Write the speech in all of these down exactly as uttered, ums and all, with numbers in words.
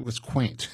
was quaint.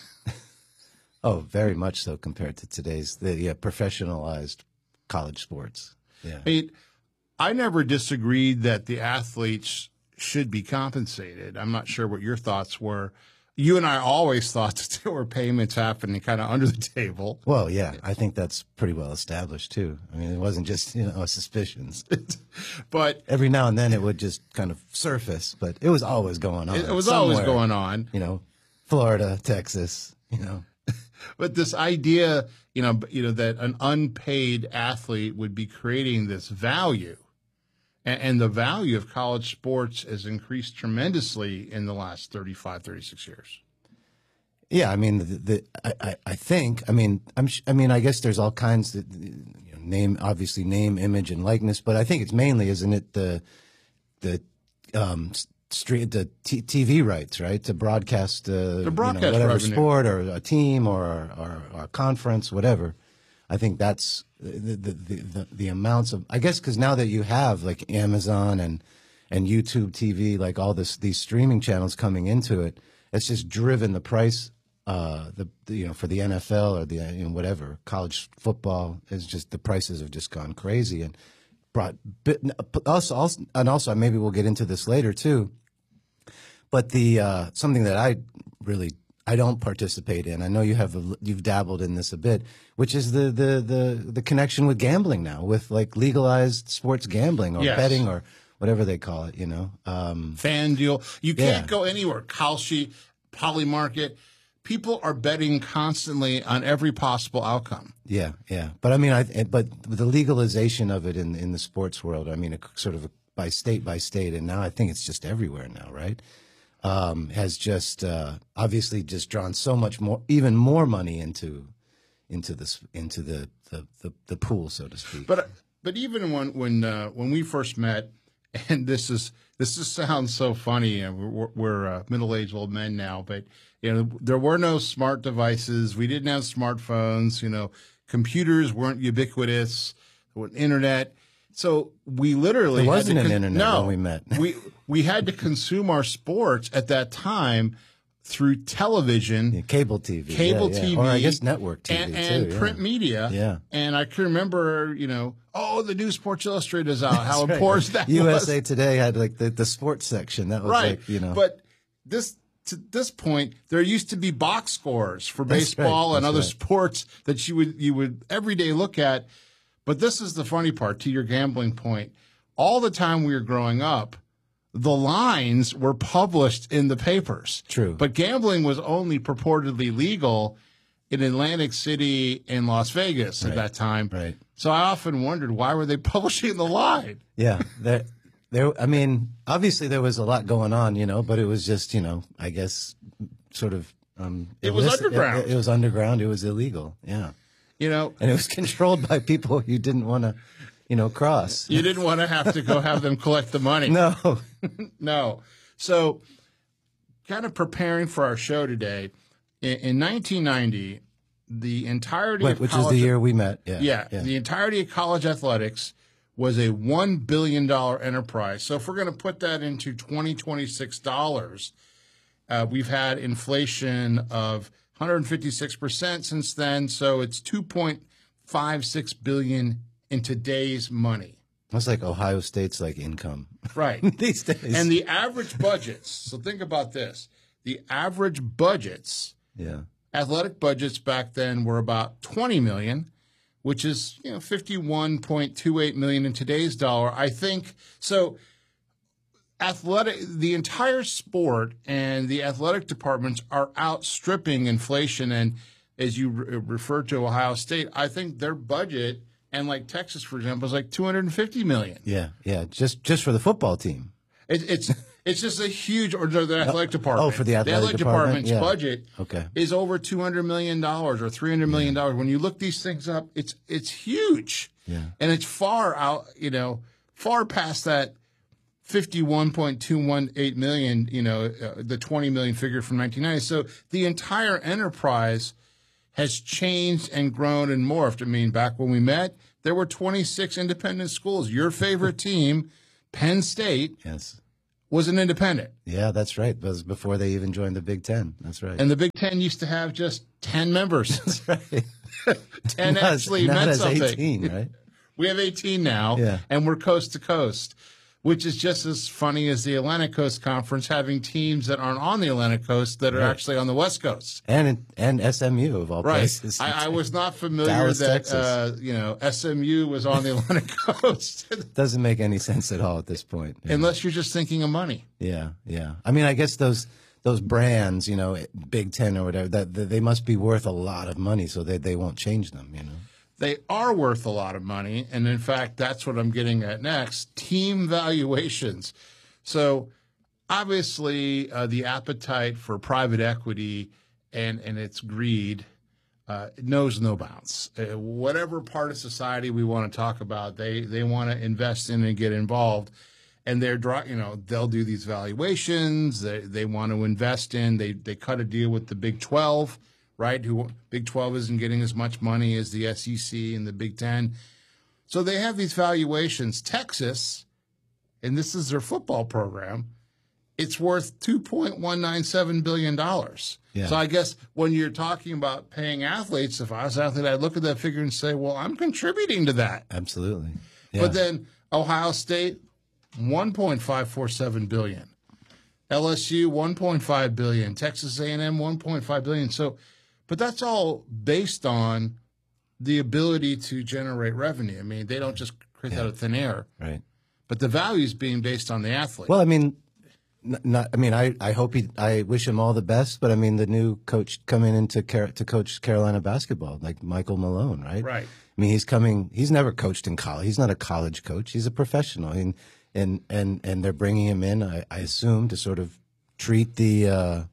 Oh, very much so compared to today's the yeah, professionalized college sports. Yeah. I mean, I never disagreed that the athletes should be compensated. I'm not sure what your thoughts were. You and I always thought that there were payments happening kind of under the table. Well, yeah, I think that's pretty well established too. I mean, it wasn't just, you know, suspicions. But every now and then it would just kind of surface, but it was always going on. It was somewhere. always going on. You know, Florida, Texas, you know. But this idea, you know, you know, that an unpaid athlete would be creating this value, and, and the value of college sports has increased tremendously in the last thirty-five, thirty-six years. Yeah, I mean, the, the I, I think, I mean, I'm, I mean, I guess there's all kinds of, you know, name, obviously name, image, and likeness, but I think it's mainly, isn't it, the the um, street, the t TV rights, right, to broadcast, uh, the broadcast you know, whatever revenue. sport or a team or or, or a conference, whatever. I think that's the the the, the, the amounts of, I guess, because now that you have like Amazon and and YouTube T V, like all this these streaming channels coming into it, it's just driven the price. Uh, the, the you know for the N F L or the you know, whatever college football is just the prices have just gone crazy and brought also, also and also maybe we'll get into this later too. But the uh, something that I really I don't participate in. I know you have a, you've dabbled in this a bit, which is the the the the connection with gambling now, with like legalized sports gambling or yes. betting or whatever they call it. You know, um, FanDuel. You can't yeah. go anywhere. Kalshi, Polymarket. People are betting constantly on every possible outcome. Yeah, yeah. But I mean, I but the legalization of it in in the sports world. I mean, a, sort of a, by state by state, and now I think it's just everywhere now, right? Um, has just uh, obviously just drawn so much more, even more money into into this into the the, the, the pool, so to speak. But but even when when uh, when we first met, and this is this just sounds so funny, and we're, we're uh, middle aged old men now, but you know there were no smart devices. We didn't have smartphones. You know, computers weren't ubiquitous. There was internet. So we literally there wasn't had to an internet no, when we met. we we had to consume our sports at that time through television, yeah, cable T V, cable yeah, yeah. T V, or I guess network T V and, too, and yeah. print media. Yeah, and I can remember, you know, oh, the new Sports Illustrated is out. How right. important that U S A was. Today had like the, the sports section. That was right. like, you know, but this. To this point, there used to be box scores for That's baseball right. and That's other right. sports that you would you would every day look at. But this is the funny part, to your gambling point. All the time we were growing up, the lines were published in the papers. True. But gambling was only purportedly legal in Atlantic City and Las Vegas right. at that time. Right. So I often wondered, why were they publishing the line? Yeah. There, there, I mean, obviously there was a lot going on, you know, but it was just, you know, I guess sort of. Um, it was illicit. underground. It, it was underground. It was illegal. Yeah. You know, and it was controlled by people you didn't want to, you know, cross. You didn't want to have to go have them collect the money. No. No. So kind of preparing for our show today, in, in nineteen ninety, the entirety Wait, of which college, was the year we met. Yeah, yeah, yeah. The entirety of college athletics was a one billion dollar enterprise. So if we're going to put that into twenty twenty-six dollars, uh, we've had inflation of one hundred fifty-six percent since then. So it's two point five six billion dollars in today's money. That's like Ohio State's like income. Right. These days. And the average budgets, so think about this. The average budgets, yeah, athletic budgets back then were about twenty million dollars, which is, you know, fifty-one point two eight million dollars in today's dollar. I think so athletic the entire sport and the athletic departments are outstripping inflation, and as you re- referred to Ohio State, I think their budget, and like Texas, for example, is like two hundred fifty million dollars. Yeah, yeah, just just for the football team. It, it's it's just a huge, or the athletic department. Oh, for the athletic, the athletic department? department's Yeah. budget okay. is over two hundred million dollars or three hundred million dollars. Yeah. When you look these things up, it's it's huge. Yeah. And it's far out, you know, far past that fifty-one point two one eight million, you know, uh, the twenty million figure from nineteen ninety. So the entire enterprise has changed and grown and morphed. I mean, back when we met, there were twenty-six independent schools. Your favorite team, Penn State, yes, was an independent. Yeah, that's right. That was before they even joined the Big Ten. That's right. And the Big Ten used to have just ten members. That's right. ten not actually as, not meant as something. eighteen, right? We have eighteen now, yeah. and we're coast to coast, which is just as funny as the Atlantic Coast Conference having teams that aren't on the Atlantic Coast that are right. actually on the West Coast. And and S M U, of all right. places. I, I was not familiar Dallas, that uh, you know S M U was on the Atlantic Coast. Doesn't make any sense at all at this point. Yeah. Unless you're just thinking of money. Yeah, yeah. I mean, I guess those those brands, you know, Big Ten or whatever, that, that they must be worth a lot of money, so they they won't change them, you know. They are worth a lot of money, and in fact, that's what I'm getting at next, team valuations. So obviously, uh, the appetite for private equity and, and its greed uh, knows no bounds. Uh, whatever part of society we want to talk about, they, they want to invest in and get involved. And they're, you know, they'll do these valuations. They, they want to invest in. They, they cut a deal with the Big twelve. Right, who Big twelve isn't getting as much money as the S E C and the Big Ten. So they have these valuations. Texas, and this is their football program, it's worth two point one nine seven billion dollars. Yeah. So I guess when you're talking about paying athletes, if I was an athlete, I'd look at that figure and say, well, I'm contributing to that. Absolutely. Yeah. But then Ohio State, one point five four seven billion dollars. L S U, one point five billion dollars. Texas A and M, one point five billion dollars. So But that's all based on the ability to generate revenue. I mean, they don't just create yeah. that out of thin air. Right. But the value is being based on the athlete. Well, I mean, not. I mean, I, I hope he. I wish him all the best. But I mean, the new coach coming in to Car- to coach Carolina basketball, like Michael Malone, right? Right. I mean, he's coming. He's never coached in college. He's not a college coach. He's a professional, and and and and they're bringing him in. I, I assume to sort of treat the. Uh,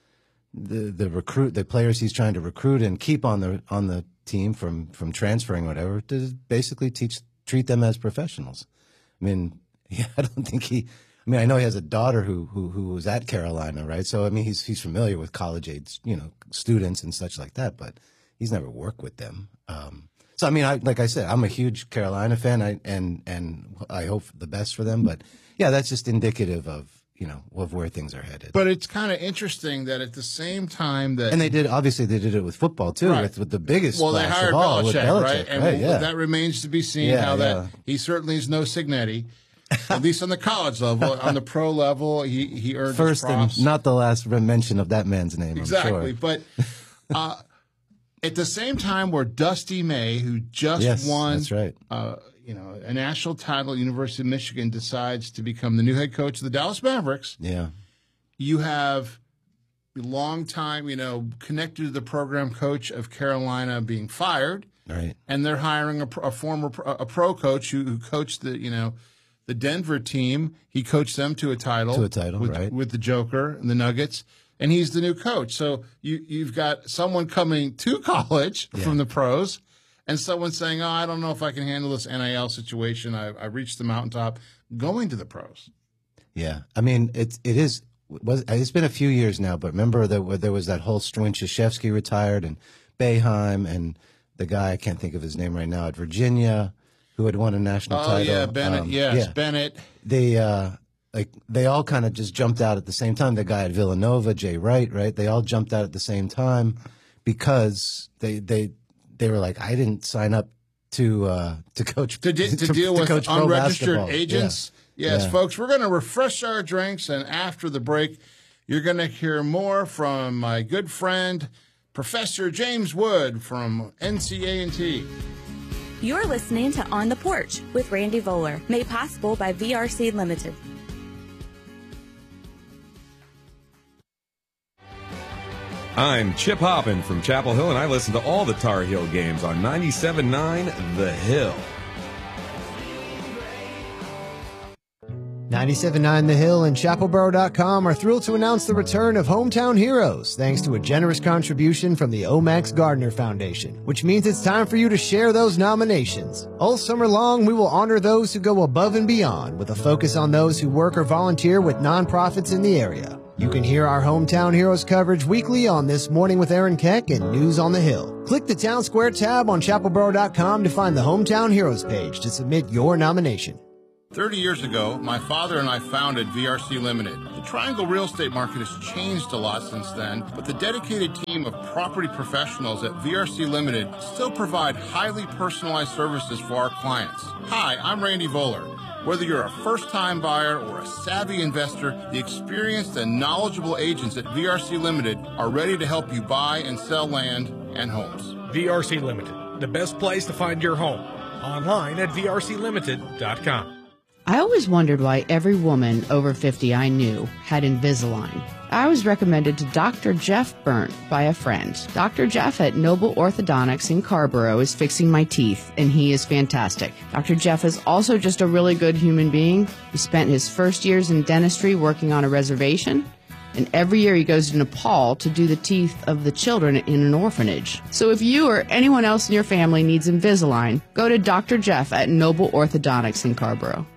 The the recruit the players he's trying to recruit and keep on the on the team from, from transferring or whatever, to basically teach treat them as professionals. I mean, yeah, I don't think he. I mean, I know he has a daughter who who who was at Carolina, right? So I mean, he's he's familiar with college age, you know, students and such like that, but he's never worked with them. Um, so I mean, I like I said, I'm a huge Carolina fan, I, and and I hope the best for them. But yeah, that's just indicative of. You know, of where things are headed. But it's kind of interesting that at the same time that... And they did, obviously, they did it with football, too, right. with, with the biggest well, splash they hired of all, Belichick, with Belichick, right? And right, yeah. that remains to be seen yeah, how yeah. that... He certainly is no Signetti, at least on the college level. On the pro level, he, he earned First his props. and not the last mention of that man's name, exactly. I'm sure. But uh, at the same time where Dusty May, who just yes, won... that's right. Uh, you know, a national title at University of Michigan, decides to become the new head coach of the Dallas Mavericks. Yeah. You have a long time, you know, connected to the program coach of Carolina being fired. Right. And they're hiring a, a former a pro coach who, who coached the, you know, the Denver team. He coached them to a title. To a title, with, right. With the Joker and the Nuggets. And he's the new coach. So you, you've got someone coming to college yeah. from the pros and someone saying, oh, I don't know if I can handle this N I L situation. I, I reached the mountaintop, going to the pros. Yeah. I mean, it, it is... Was, it's been a few years now, but remember that there was that whole when Krzyzewski retired and Boeheim and the guy, I can't think of his name right now, at Virginia, who had won a national oh, title. Oh, yeah, Bennett. Um, yes, yeah. Bennett. They, uh, like, they all kind of just jumped out at the same time. The guy at Villanova, Jay Wright, right? They all jumped out at the same time because they, they, they were like, I didn't sign up to, uh, to coach, to, de- to, to deal to with coach pro unregistered basketball. agents. Yeah. Yes, yeah. folks, we're going to refresh our drinks, and after the break, you're going to hear more from my good friend, Professor James Wood from N C A and T. You're listening to On the Porch with Randy Voller, made possible by V R C Limited. I'm Chip Hoppin from Chapel Hill, and I listen to all the Tar Heel games on ninety-seven point nine The Hill. ninety-seven point nine The Hill and Chapel Boro dot com are thrilled to announce the return of Hometown Heroes, thanks to a generous contribution from the Omax Gardner Foundation, which means it's time for you to share those nominations. All summer long, we will honor those who go above and beyond, with a focus on those who work or volunteer with nonprofits in the area. You can hear our Hometown Heroes coverage weekly on This Morning with Aaron Keck and News on the Hill. Click the Town Square tab on Chapel Boro dot com to find the Hometown Heroes page to submit your nomination. thirty years ago, my father and I founded V R C Limited. The Triangle real estate market has changed a lot since then, but the dedicated team of property professionals at V R C Limited still provide highly personalized services for our clients. Hi, I'm Randy Voller. Whether you're a first-time buyer or a savvy investor, the experienced and knowledgeable agents at V R C Limited are ready to help you buy and sell land and homes. V R C Limited, the best place to find your home. Online at V R C limited dot com. I always wondered why every woman over fifty I knew had Invisalign. I was recommended to Doctor Jeff Burnt by a friend. Doctor Jeff at Noble Orthodontics in Carborough is fixing my teeth, and he is fantastic. Doctor Jeff is also just a really good human being. He spent his first years in dentistry working on a reservation, and every year he goes to Nepal to do the teeth of the children in an orphanage. So if you or anyone else in your family needs Invisalign, go to Doctor Jeff at Noble Orthodontics in Carborough.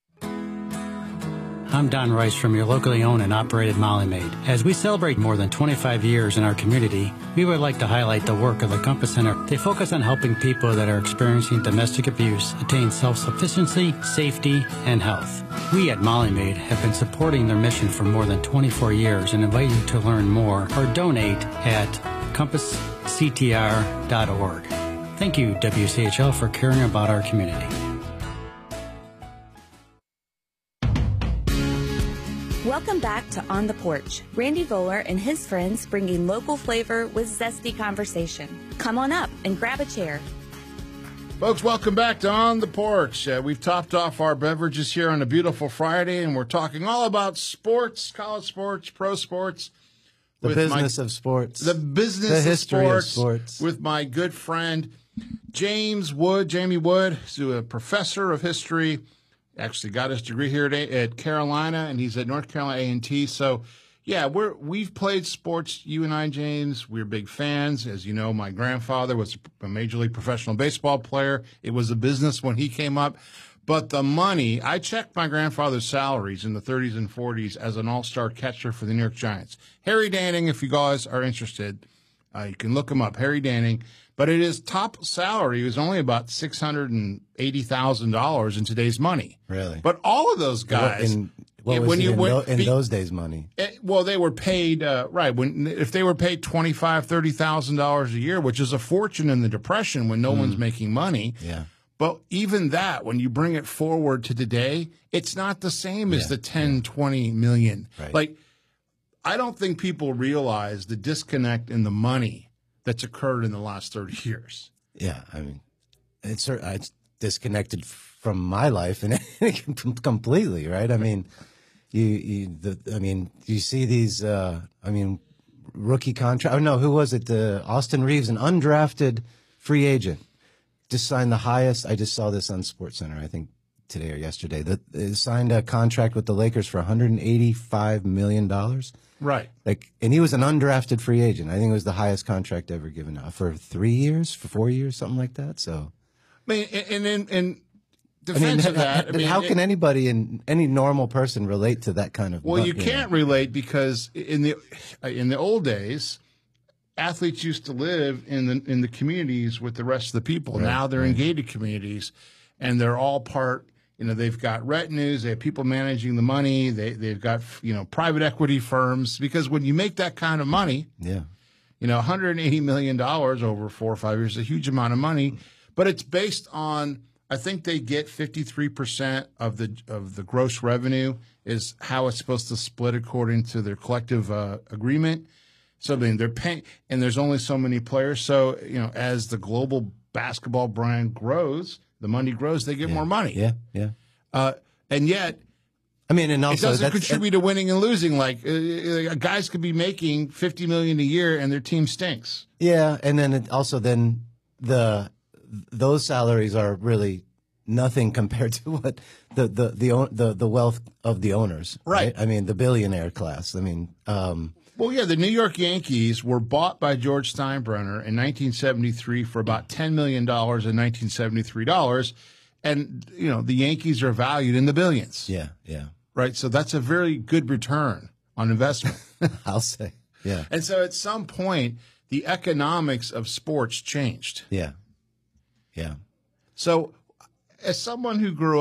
I'm Don Rice from your locally owned and operated Molly Maid. As we celebrate more than twenty-five years in our community, we would like to highlight the work of the Compass Center. They focus on helping people that are experiencing domestic abuse attain self-sufficiency, safety, and health. We at Molly Maid have been supporting their mission for more than twenty-four years and invite you to learn more or donate at compass c t r dot org. Thank you, W C H L, for caring about our community. Welcome back to On the Porch. Randy Voller and his friends bringing local flavor with zesty conversation. Come on up and grab a chair. Folks, welcome back to On the Porch. Uh, we've topped off our beverages here on a beautiful Friday, and we're talking all about sports, college sports, pro sports. The business my, of sports. The business the of, history sports, of sports. With my good friend, James Wood, Jamie Wood, who's a professor of history. Actually got his degree here at, at Carolina, and he's at North Carolina A and T. So, yeah, we're, we've played sports, you and I, James. We're big fans. As you know, my grandfather was a Major League professional baseball player. It was a business when he came up. But the money, I checked my grandfather's salaries in the thirties and forties as an all-star catcher for the New York Giants. Harry Danning, if you guys are interested, uh, you can look him up, Harry Danning. But it is top salary was only about six hundred eighty thousand dollars in today's money. Really? But all of those guys, in, what was when it you in, when, tho- in be, those days, money? It, well, they were paid uh, right when if they were paid twenty five, thirty thousand dollars a year, which is a fortune in the Depression when no mm. one's making money. Yeah. But even that, when you bring it forward to today, it's not the same as yeah. the ten, yeah. twenty million. Right. Like, I don't think people realize the disconnect in the money that's occurred in the last thirty years. Yeah, I mean, it's, it's disconnected from my life and completely, right? I mean, you, you the, I mean, you see these, uh, I mean, rookie contract. Oh no, who was it? Uh, Austin Reeves, an undrafted free agent, just signed the highest. I just saw this on SportsCenter, I think today or yesterday. That signed a contract with the Lakers for one hundred eighty-five million dollars. Right. Like, and he was an undrafted free agent. I think it was the highest contract ever given out for three years, for four years, something like that. So, I mean, and in, in defense I mean, of that, I mean, how it, can anybody and any normal person relate to that kind of? Well, you, you can't know? relate because in the in the old days, athletes used to live in the in the communities with the rest of the people. Right, now they're right. in gated communities, and they're all part. You know, they've got retinues, they have people managing the money, they, they've got, you know, private equity firms. Because when you make that kind of money, yeah, you know, one hundred eighty million dollars over four or five years is a huge amount of money. But it's based on, I think they get fifty-three percent of the of the gross revenue is how it's supposed to split according to their collective uh, agreement. So I mean, they're paying, and there's only so many players. So, you know, as the global basketball brand grows, the money grows, they get yeah. more money. Yeah, yeah. Uh, and yet, I mean, and also it doesn't contribute to winning and losing. Like, uh, guys could be making fifty million dollars a year and their team stinks. Yeah, and then it also then the those salaries are really nothing compared to what the the the the, the wealth of the owners. Right. right. I mean, the billionaire class. I mean. Um, Well, yeah, the New York Yankees were bought by George Steinbrenner in nineteen seventy-three for about ten million dollars in nineteen seventy-three dollars. And, you know, the Yankees are valued in the billions. Yeah, yeah. Right? So that's a very good return on investment. I'll say, yeah. And so at some point, the economics of sports changed. Yeah, yeah. So as someone who grew up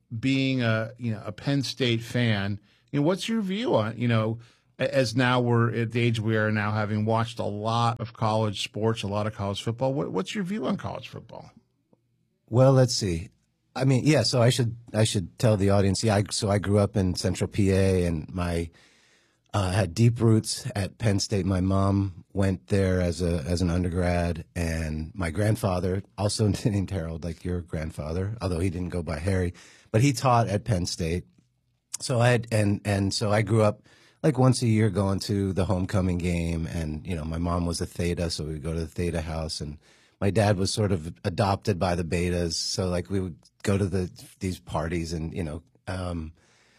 being a you know a Penn State fan, you know, what's your view on you know as now we're at the age we are now, having watched a lot of college sports, a lot of college football. What, what's your view on college football? Well, let's see. I mean, yeah. So I should I should tell the audience. Yeah. I, so I grew up in Central P A, and my uh, had deep roots at Penn State. My mom went there as a as an undergrad, and my grandfather, also named Harold, like your grandfather, although he didn't go by Harry, but he taught at Penn State. So I had, and and so I grew up like once a year going to the homecoming game, and you know my mom was a Theta, so we would go to the Theta house, and my dad was sort of adopted by the Betas, so like we would go to the these parties, and you know, um,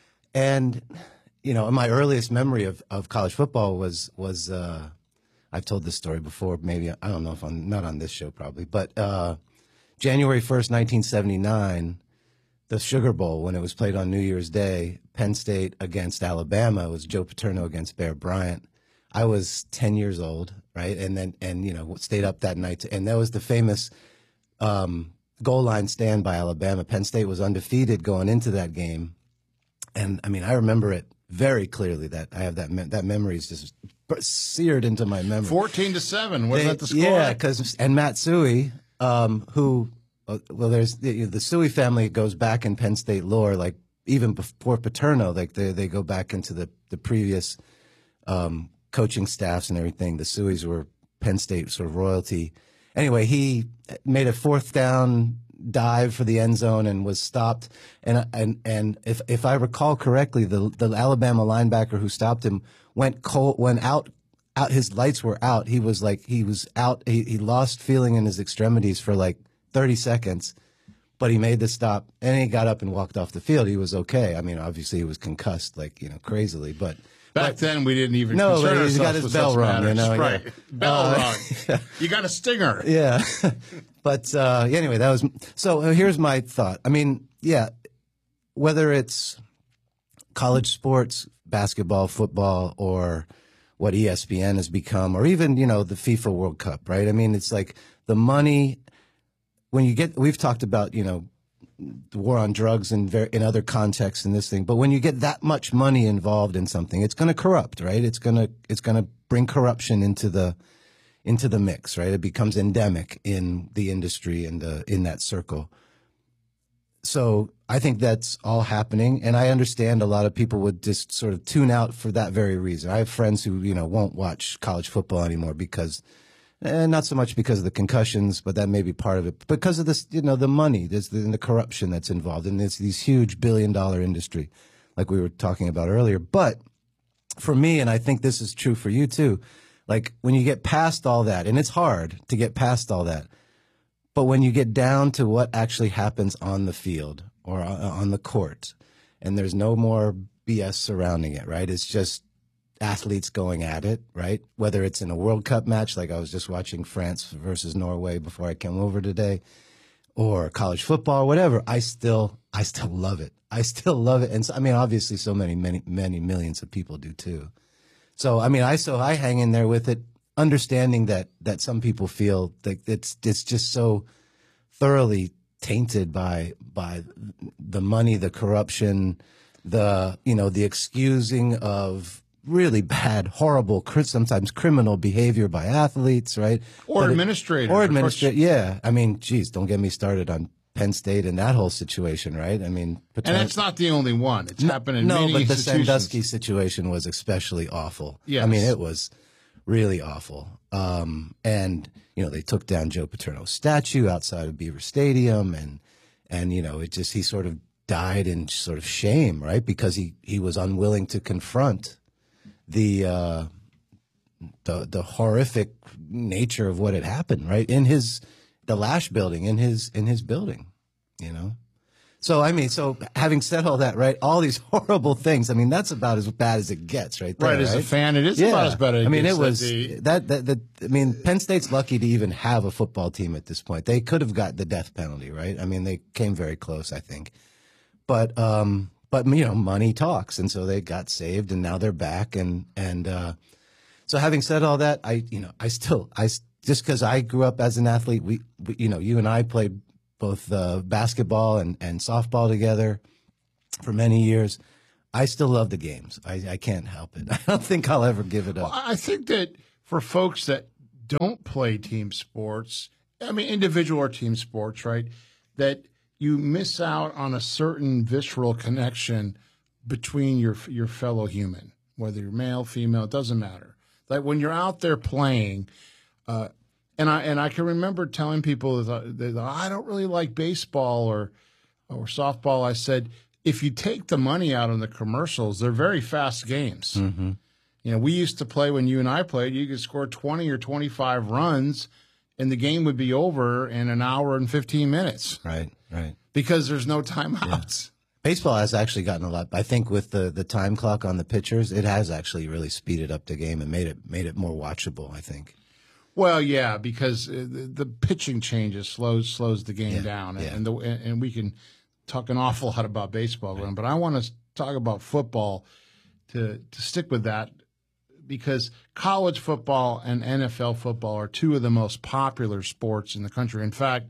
and you know, my earliest memory of, of college football was was uh, I've told this story before, maybe I don't know if I'm not on this show probably, but uh, January first, nineteen seventy-nine, the Sugar Bowl, when it was played on New Year's Day, Penn State against Alabama, it was Joe Paterno against Bear Bryant. I was ten years old, right? And then, and, you know, stayed up that night. To, and that was the famous um, goal line stand by Alabama. Penn State was undefeated going into that game. And, I mean, I remember it very clearly. That I have that, me- that memory is just seared into my memory. fourteen to seven, wasn't They, that the score? Yeah, because, and Matsui, um, who, uh, well, there's, the, the Suey family goes back in Penn State lore, like, even before Paterno, like, they, they go back into the, the previous, um, coaching staffs and everything. The Sueys were Penn State sort of royalty. Anyway, he made a fourth down dive for the end zone and was stopped. And and and if if I recall correctly, the the Alabama linebacker who stopped him went cold, went out. Out, his lights were out. He was like he was out. He he lost feeling in his extremities for like thirty seconds. But he made the stop, and he got up and walked off the field. He was okay. I mean, obviously he was concussed, like you know, crazily, but. Back But, then, we didn't even no, concern but he's ourselves got his with bell such rung, you matters. know, right? yeah. Bell Uh, rung. yeah. You got a stinger. Yeah. But uh, anyway, that was so. Uh, here's my thought. I mean, yeah, whether it's college sports, basketball, football, or what E S P N has become, or even you know the FIFA World Cup, right? I mean, it's like the money. When you get, we've talked about you know. the war on drugs in ver- in other contexts in this thing, but when you get that much money involved in something, it's going to corrupt, right? It's going to it's going to bring corruption into the into the mix, right? It becomes endemic in the industry and the in that circle. So I think that's all happening, and I understand a lot of people would just sort of tune out for that very reason. I have friends who you know won't watch college football anymore because. And not so much because of the concussions, but that may be part of it. Because of this, you know, the money, there's the, the corruption that's involved in this, these huge billion dollar industry, like we were talking about earlier. But for me, and I think this is true for you too, like when you get past all that, and it's hard to get past all that, but when you get down to what actually happens on the field or on the court, and there's no more B S surrounding it, right? It's just athletes going at it, right? Whether it's in a World Cup match, like I was just watching France versus Norway before I came over today, or college football, whatever, I still, I still love it. I still love it. And so, I mean, obviously so many, many, many millions of people do too. So, I mean, I, so I hang in there with it, understanding that, that some people feel that it's, it's just so thoroughly tainted by, by the money, the corruption, the, you know, the excusing of, really bad, horrible, sometimes criminal behavior by athletes, right? Or but administrators. It, or administrators, yeah. I mean, geez, don't get me started on Penn State and that whole situation, right? I mean, and that's not the only one. It's no, happened in no, many but the institutions. Sandusky situation was especially awful. Yes. I mean, it was really awful. Um, and, you know, they took down Joe Paterno's statue outside of Beaver Stadium, and, and you know, it just, he sort of died in sort of shame, right? Because he, he was unwilling to confront the uh, the the horrific nature of what had happened, right? In his the Lash building, in his in his building, you know. So I mean, so having said all that, right? All these horrible things. I mean, that's about as bad as it gets, right there. Right, as right? a fan, it is yeah. about as bad as it I mean, gets. it was the, that, that that I mean, Penn State's lucky to even have a football team at this point. They could have got the death penalty, right? I mean, they came very close, I think, but. um But, you know, money talks. And so they got saved, and now they're back. And, and, uh, so having said all that, I, you know, I still, I, just cause I grew up as an athlete, we, we you know, you and I played both, uh, basketball and, and softball together. for many years. I still love the games. I, I can't help it. I don't think I'll ever give it up. Well, I think that for folks that don't play team sports, I mean, individual or team sports, right, that you miss out on a certain visceral connection between your your fellow human, whether you're male, female, it doesn't matter. Like when you're out there playing, uh, and I and I can remember telling people that, that I don't really like baseball or or softball. I said, if you take the money out on the commercials, they're very fast games. Mm-hmm. You know, we used to play when you and I played. You could score twenty or twenty-five runs, and the game would be over in an hour and fifteen minutes. Right, right. Because there's no timeouts. Yeah. Baseball has actually gotten a lot. I think with the, the time clock on the pitchers, it has actually really speeded up the game and made it made it more watchable, I think. Well, yeah, because the, the pitching changes slows slows the game yeah, down, yeah. and the and we can talk an awful lot about baseball, right. But I want to talk about football to to stick with that, because college football and N F L football are two of the most popular sports in the country. In fact,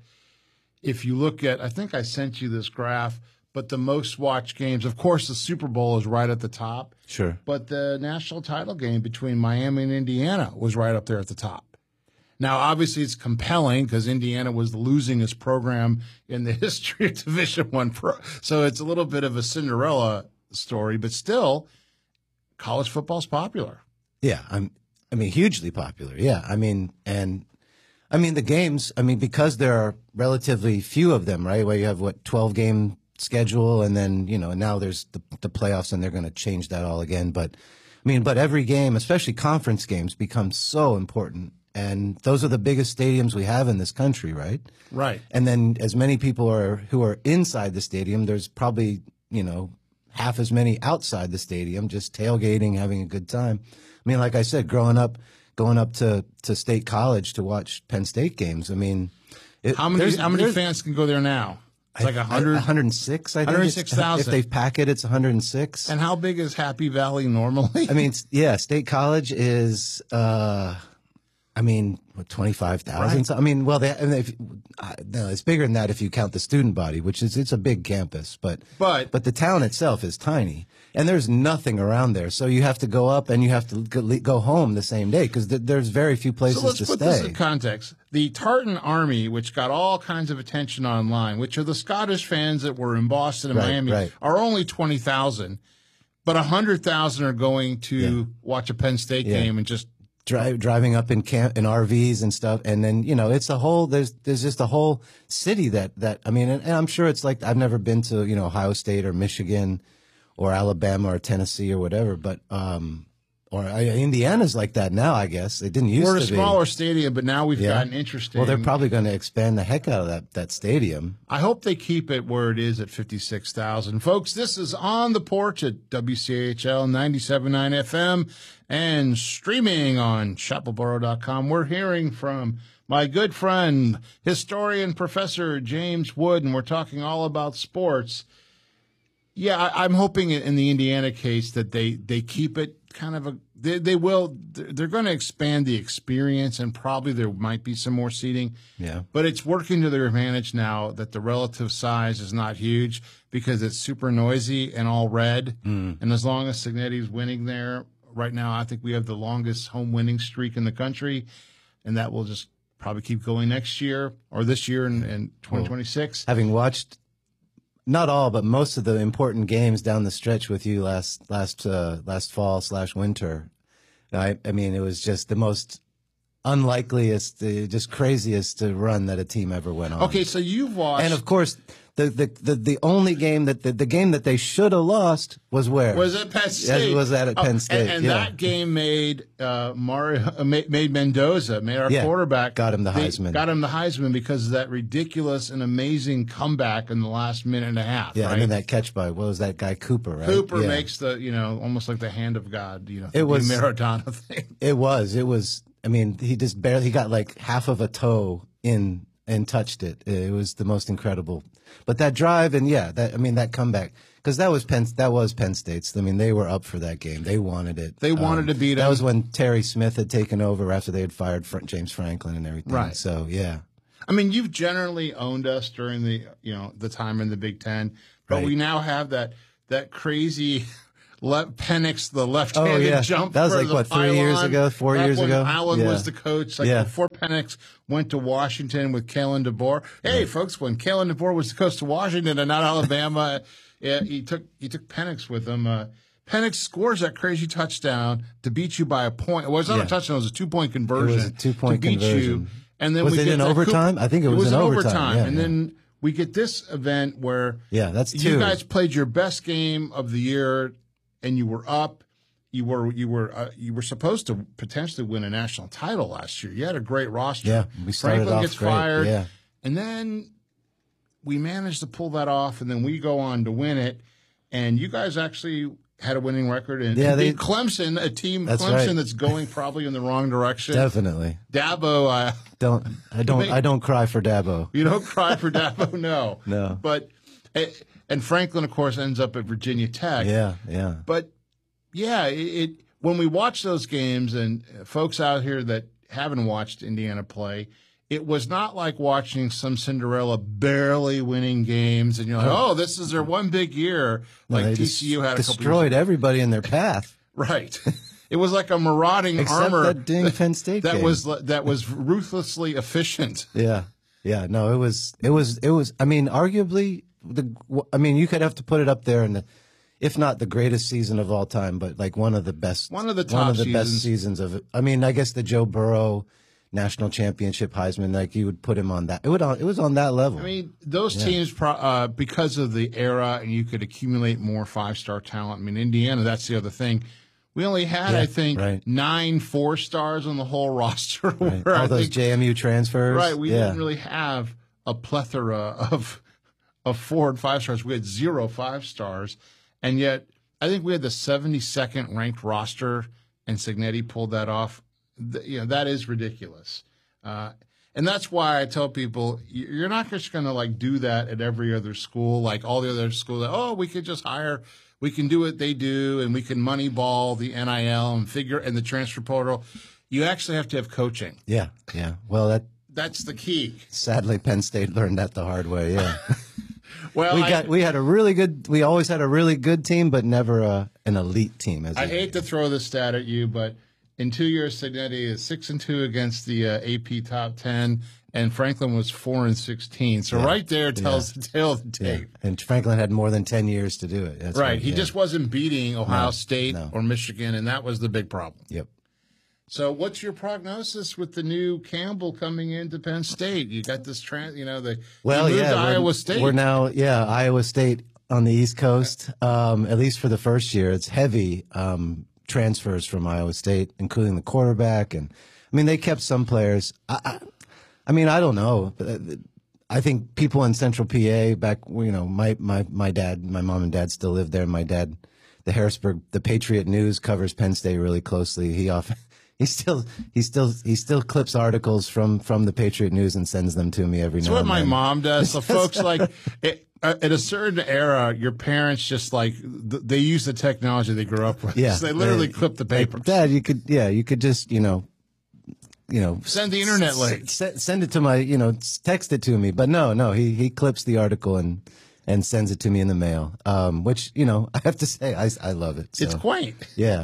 if you look at, I think I sent you this graph, but the most watched games, of course, the Super Bowl is right at the top. Sure. But the national title game between Miami and Indiana was right up there at the top. Now, obviously, it's compelling because Indiana was the losingest program in the history of Division One pro. So it's a little bit of a Cinderella story, but still, college football's popular. Yeah, I'm. I mean, hugely popular. Yeah, I mean, and I mean the games. I mean, because there are relatively few of them, right? Where you have what twelve game schedule, and then you know now there's the the playoffs, and they're going to change that all again. But I mean, but every game, especially conference games, becomes so important. And those are the biggest stadiums we have in this country, right? Right. And then as many people are who are inside the stadium, there's probably, you know, half as many outside the stadium, just tailgating, having a good time. I mean, like I said, growing up, going up to, to State College to watch Penn State games. I mean, it, how many how many fans can go there now? It's like one hundred, one hundred six, I think. one hundred six thousand. If they pack it, it's one hundred six. And how big is Happy Valley normally? I mean, yeah, State College is, uh, I mean, what, twenty-five thousand? Right. So, I mean, well, they, I mean, if, uh, no, it's bigger than that if you count the student body, which is, it's a big campus, but, but, but the town itself is tiny, and there's nothing around there. So you have to go up and you have to go, go home the same day because th- there's very few places so let's to put stay. This in context. The Tartan Army, which got all kinds of attention online, which are the Scottish fans that were in Boston and Right, Miami, right. are only twenty thousand, but one hundred thousand are going to Yeah. watch a Penn State Yeah. game and just Drive, driving up in camp in R Vs and stuff, and then you know it's a whole there's there's just a whole city that that I mean, and, and I'm sure it's like I've never been to you know Ohio State or Michigan or Alabama or Tennessee or whatever, but um or uh, Indiana's like that now. I guess it didn't used we're to a be. smaller stadium, but now we've Yeah. gotten interesting. Well, they're probably going to expand the heck out of that that stadium. I hope they keep it where it is at fifty-six thousand. Folks, this is On the Porch at W C A H L ninety-seven point nine F M and streaming on chapel boro dot com. We're hearing from my good friend, historian Professor James Wood, and we're talking all about sports. Yeah, I, I'm hoping in the Indiana case that they, they keep it kind of a they, they will they're going to expand the experience, and probably there might be some more seating. Yeah. But it's working to their advantage now that the relative size is not huge because it's super noisy and all red. Mm. And as long as Signetti's winning there right now, I think we have the longest home winning streak in the country, and that will just probably keep going next year or this year in, in twenty twenty-six. Well, having watched not all, but most of the important games down the stretch with you last last uh, last fall slash winter. I, I mean, it was just the most unlikeliest, uh, just craziest uh, run that a team ever went on. Okay, so you've watched, and of course, the the the, the only game that the, the game that they should have lost was where was at Penn State. Yes, was that at Penn oh, State? And, and yeah. that game made uh, Mario uh, made, made Mendoza, made our yeah, quarterback, got him the Heisman. Got him the Heisman because of that ridiculous and amazing comeback in the last minute and a half. Yeah, right? and then that catch by what was that guy Cooper? Right? Cooper yeah. makes the you know almost like the hand of God. You know, it was the Maradona thing. It was. It was. I mean, he just barely he got like half of a toe in and touched it. It was the most incredible. But that drive and yeah, that I mean that comeback because that was Penn that was Penn State's. I mean they were up for that game. They wanted it. They wanted um, to beat That him. was when Terry Smith had taken over after they had fired Fra- James Franklin and everything. Right. So yeah. I mean, you've generally owned us during the you know the time in the Big Ten, but Right. we now have that that crazy le- Penix, the left-handed Oh, yeah. jump. That was for like, the what, three years pylon. ago, four Back years when ago? Allen Yeah. was the coach, like Yeah. before Penix went to Washington with Kalen DeBoer. Hey, folks, when Kalen DeBoer was the coach to Washington and not Alabama, yeah, he took he took Penix with him. Uh, Penix scores that crazy touchdown to beat you by a point. It was not Yeah. a touchdown; it was a two-point conversion. It was a two-point to beat conversion. you. And then Was we it get in that overtime? Cooper- I think it was was in in overtime. Yeah, and yeah. then we get this event where Yeah, that's you two. guys played your best game of the year, and you were up. You were you were uh, you were supposed to potentially win a national title last year. You had a great roster. Yeah, we started Franklin off gets great, fired, yeah. and then we managed to pull that off, and then we go on to win it. And you guys actually had a winning record, and, Yeah, and they- beat Clemson, a team That's Clemson right. that's going probably in the wrong direction. Definitely. Dabo, uh, Don't I don't I don't cry for Dabo. you don't cry for Dabo, no, No. But and Franklin, of course, ends up at Virginia Tech. Yeah, yeah. But yeah, it, it when we watch those games, and folks out here that haven't watched Indiana play, it was not like watching some Cinderella barely winning games, and you're like, oh, this is their one big year, like No, they T C U had a couple destroyed years everybody in their path. right. It was like a marauding Except armor that dang Penn State that game. was that was ruthlessly efficient. Yeah, yeah. No, it was, it was, it was. I mean, arguably, the. I mean, you could have to put it up there in the, if not the greatest season of all time, but like one of the best, One of the one top of the seasons. best seasons of it. I mean, I guess the Joe Burrow national championship Heisman, like you would put him on that. It would, on, it was on that level. I mean, those teams, pro- uh, because of the era, and you could accumulate more five-star talent. I mean, Indiana, that's the other thing. We only had, Yeah, I think, right. nine four stars on the whole roster. Right. where All I those think, J M U transfers. right, we yeah. didn't really have a plethora of of four and five stars. We had zero five stars, and yet I think we had the seventy-second ranked roster, and Cignetti pulled that off. Th- You know, that is ridiculous. Uh, and that's why I tell people, y- you're not just going to like do that at every other school, like all the other schools. Oh, we could just hire, we can do what they do, and we can money ball the N I L and figure and the transfer portal. You actually have to have coaching. Yeah, yeah. Well, that That's the key. sadly Penn State learned that the hard way. Yeah. Well, we I, got we had a really good we always had a really good team, but never a, an elite team. As I we- hate to throw this stat at you, but in two years, Cignetti is six and two against the uh, A P top ten, and Franklin was four and sixteen. So Yeah. right there tells the tale of the Yeah. tape. And Franklin had more than ten years to do it. That's Right. He yeah. just wasn't beating Ohio No, State no. or Michigan, and that was the big problem. Yep. So what's your prognosis with the new Campbell coming into Penn State? You got this, trans, you know, the Well, he moved yeah, to we're, Iowa State. We're now, yeah, Iowa State on the East Coast. Um, at least for the first year, it's heavy um, transfers from Iowa State, including the quarterback. And I mean, they kept some players. I, I, I mean, I don't know. But, uh, I think people in Central P A back, you know, my my my dad, my mom and dad still live there. My dad, the Harrisburg, the Patriot News covers Penn State really closely. He often. He still, he still, he still clips articles from, from the Patriot News and sends them to me every That's now what and my then. mom does. So folks, like it, uh, at a certain era, your parents just like th- they use the technology they grew up with. Yeah, So they literally they- clip the papers. Dad, you could, yeah, you could just, you know, you know, Send the internet s- link. s- send it to my, you know, s- text it to me. But no, no, he he clips the article and and sends it to me in the mail. Um, which you know, I have to say, I I love it. So, It's quaint. yeah.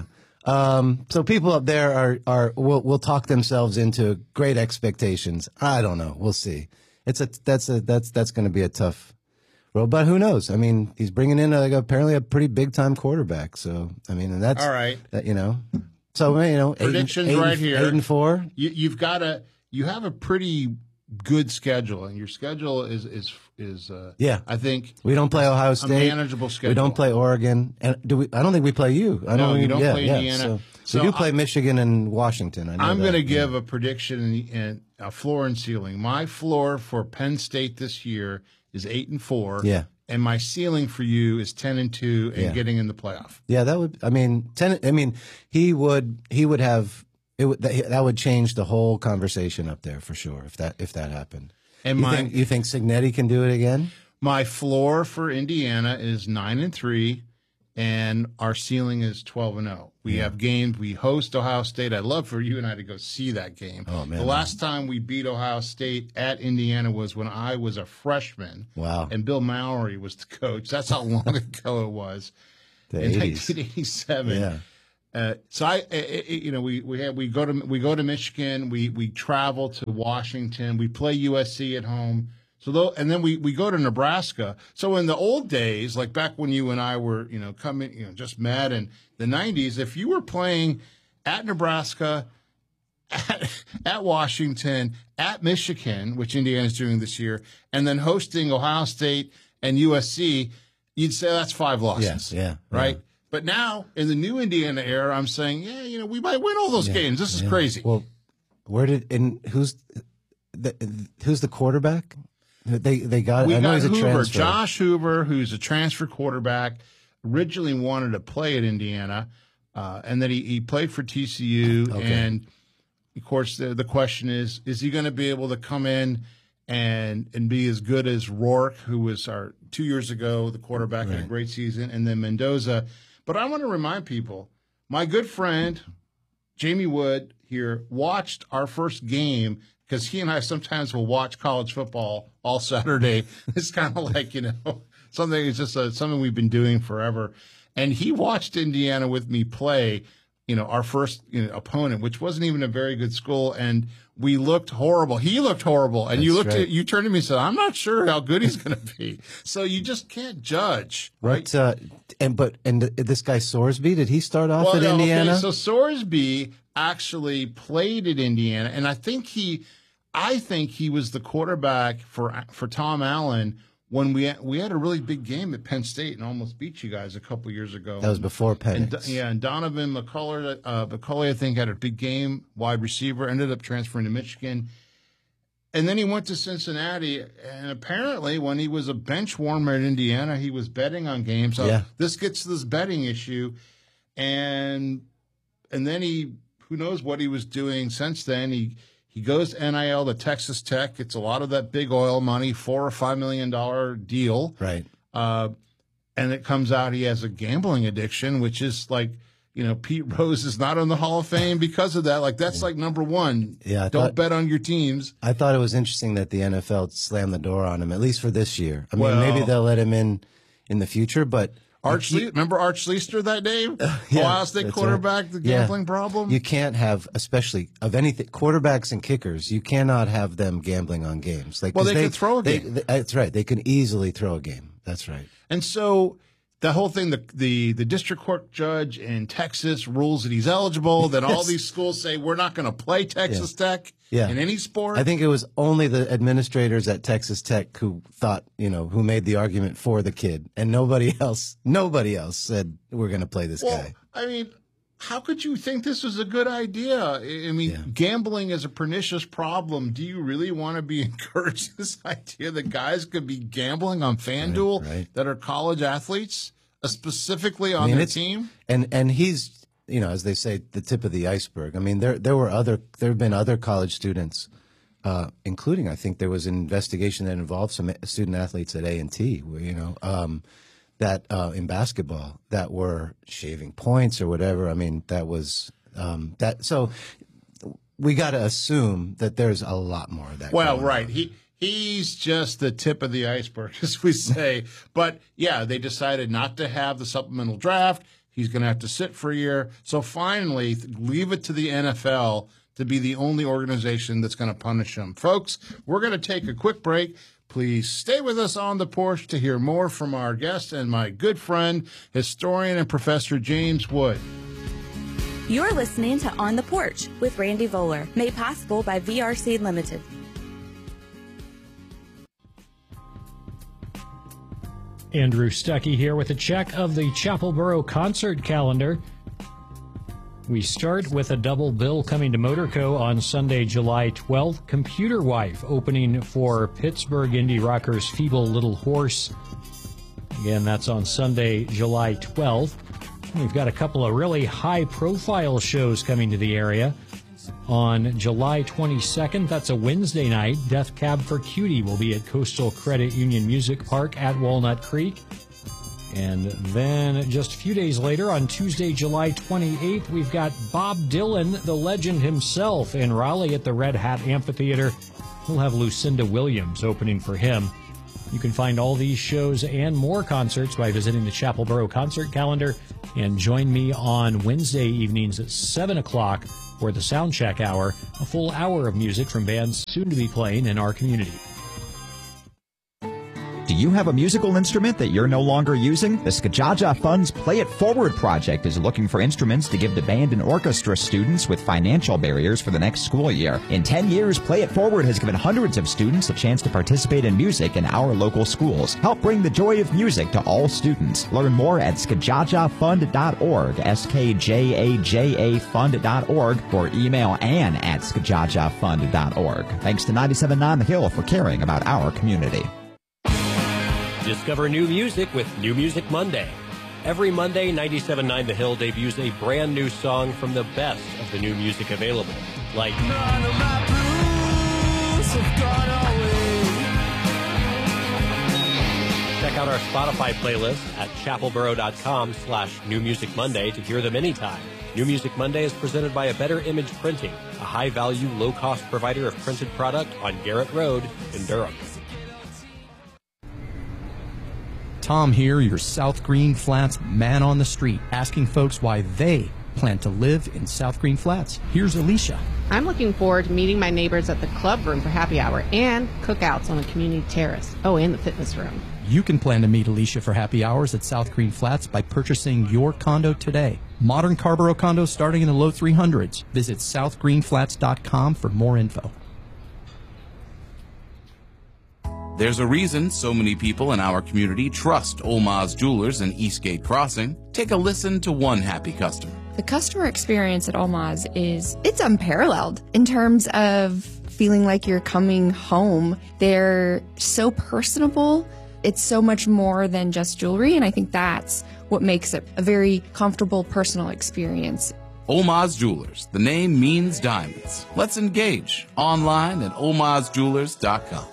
Um, so people up there are are will will talk themselves into great expectations. I don't know. We'll see. It's a that's a that's that's going to be a tough road, but who knows? I mean, he's bringing in a, like apparently a pretty big time quarterback. So I mean, and that's All right. That you know. So you know, eight and- Predictions eight and- right here. Eight and four. You, you've got a you have a pretty good schedule, and your schedule is is is uh, Yeah. I think We don't play Ohio State. manageable schedule. We don't play Oregon, and do we? I don't think we play you. I No, don't you think- don't yeah, play yeah, Indiana. So, So we do play I- Michigan and Washington. I know I'm that, going to yeah. give a prediction and a floor and ceiling. My floor for Penn State this year is eight and four. Yeah. And my ceiling for you is ten and two and Yeah. getting in the playoff. Yeah, that would. I mean, ten. I mean, he would. He would have. It would. That, that would change the whole conversation up there for sure. If that if that happened. And you my think you think Cignetti can do it again? my floor for Indiana is nine and three, and our ceiling is twelve and oh. We Yeah. have games. We host Ohio State. I'd love for you and I to go see that game. Oh, man. The last time we beat Ohio State at Indiana was when I was a freshman. Wow. And Bill Mallory was the coach. That's how long ago it was. The in eighties. nineteen eighty-seven. Yeah. Uh, so I, I, I- you know, we we have we go to we go to Michigan. We we travel to Washington. We play U S C at home. So though, and then we, we go to Nebraska. So in the old days, like back when you and I were, you know, coming, you know, just met in the nineties, if you were playing at Nebraska, at, at Washington, at Michigan, which Indiana's doing this year, and then hosting Ohio State and U S C, you'd say that's five losses. Yes, yeah, Right? yeah. But now in the new Indiana era, I'm saying, yeah, you know, we might win all those Yeah, games. This is yeah. crazy. Well, where did and who's the who's the quarterback? They they got. We I know got he's a Hoover, transfer. Josh Hoover, who's a transfer quarterback, originally wanted to play at Indiana, uh, and then he, he played for T C U. Okay. And of course, the the question is, is he going to be able to come in and and be as good as Rourke, who was our two years ago the quarterback in a Right. great season, and then Mendoza. But I want to remind people, my good friend Jamie Wood here watched our first game, because he and I sometimes will watch college football all Saturday. It's kind of like, you know, something, it's just a, something we've been doing forever. And he watched Indiana with me play, you know, our first you know, opponent, which wasn't even a very good school. And we looked horrible. He looked horrible. And you That's looked right. at, you turned to me and said, I'm not sure how good he's going to be. So you just can't judge, right? What, uh, and but and this guy Sorsby, did he start off Well, at no, Indiana? Okay, so Sorsby actually played at Indiana, and I think he, I think he was the quarterback for for Tom Allen when we had, we had a really big game at Penn State and almost beat you guys a couple years ago. That was before And, Penix. yeah, and Donovan McCullers, uh, McCulley, I think, had a big game, wide receiver, ended up transferring to Michigan. And then he went to Cincinnati, and apparently when he was a bench warmer at Indiana, he was betting on games. So Yeah. this gets to this betting issue. And and then he, who knows what he was doing since then. He he goes to N I L to Texas Tech. It's a lot of that big oil money, four or five million dollar deal. Right. Uh, and it comes out he has a gambling addiction, which is like, you know, Pete Rose is not in the Hall of Fame because of that. Like, that's like number one. Yeah, I Don't thought- bet on your teams. I thought it was interesting that the N F L slammed the door on him, at least for this year. I mean, Well- maybe they'll let him in in the future, but Arch, you- Le- remember Arch Leister that day? Yeah, Ohio State that's quarterback, right. the Yeah. gambling problem? You can't have, especially of anything, quarterbacks and kickers. You cannot have them gambling on games. Like, Well, 'cause they could throw a they- game. they- that's right. They can easily throw a game. That's right. And so the whole thing, the, the the district court judge in Texas rules that he's eligible. Then all Yes. these schools say we're not going to play Texas Tech Yeah. in any sport. I think it was only the administrators at Texas Tech who thought, you know, who made the argument for the kid, and nobody else, nobody else said we're going to play this well, guy. I mean, how could you think this was a good idea? I I mean, Yeah. gambling is a pernicious problem. Do you really want to be encouraging this idea that guys could be gambling on FanDuel Right, right. that are college athletes, uh, specifically I on mean, their it's- team? And and he's, you know, as they say, the tip of the iceberg. I mean, there there were other there have been other college students, uh, including I think there was an investigation that involved some student athletes at A and T, where, you know, um, that uh, in basketball that were shaving points or whatever. I mean, that was um, that. So we got to assume that there's a lot more of that. Well, going right. on. He he's just the tip of the iceberg, as we say. But yeah, they decided not to have the supplemental draft. He's going to have to sit for a year. So finally, leave it to the N F L to be the only organization that's going to punish him. Folks, we're going to take a quick break. Please stay with us on the porch to hear more from our guest and my good friend, historian and Professor James Wood. You're listening to On the Porch with Randy Voller, made possible by V R C Limited. Andrew Stuckey here with a check of the Chapelboro concert calendar. We start with a double bill coming to Motorco on Sunday, July twelfth. Computer Wife opening for Pittsburgh indie rockers Feeble Little Horse. Again, that's on Sunday, July twelfth. We've got a couple of really high-profile shows coming to the area. On July twenty-second, that's a Wednesday night, Death Cab for Cutie will be at Coastal Credit Union Music Park at Walnut Creek. And then just a few days later, on Tuesday, July twenty-eighth, we've got Bob Dylan, the legend himself, in Raleigh at the Red Hat Amphitheater. We'll have Lucinda Williams opening for him. You can find all these shows and more concerts by visiting the Chapel Borough concert calendar. And join me on Wednesday evenings at seven o'clock for the Soundcheck Hour, a full hour of music from bands soon to be playing in our community. Do you have a musical instrument that you're no longer using? The Skajaja Fund's Play It Forward project is looking for instruments to give the band and orchestra students with financial barriers for the next school year. In ten years, Play It Forward has given hundreds of students a chance to participate in music in our local schools. Help bring the joy of music to all students. Learn more at skajaja fund dot org, S K J A J A fund dot org, or email Ann at skajaja fund dot org. Thanks to ninety-seven point nine The Hill for caring about our community. Discover new music with New Music Monday. Every Monday, ninety-seven point nine The Hill debuts a brand new song from the best of the new music available, like None of my blues have gone away. Check out our Spotify playlist at chapelborough.com slash New Music Monday to hear them anytime. New Music Monday is presented by A Better Image Printing, a high-value, low-cost provider of printed product on Garrett Road in Durham. Tom here, your South Green Flats man on the street, asking folks why they plan to live in South Green Flats. Here's Alicia. I'm looking forward to meeting my neighbors at the club room for happy hour and cookouts on the community terrace. Oh, and the fitness room. You can plan to meet Alicia for happy hours at South Green Flats by purchasing your condo today. Modern Carrboro condos starting in the low three hundreds. Visit south green flats dot com for more info. There's a reason so many people in our community trust Olmaz Jewelers in Eastgate Crossing. Take a listen to one happy customer. The customer experience at Olmaz is, it's unparalleled in terms of feeling like you're coming home. They're so personable. It's so much more than just jewelry, and I think that's what makes it a very comfortable, personal experience. Olmaz Jewelers. The name means diamonds. Let's engage online at olmaz jewelers dot com.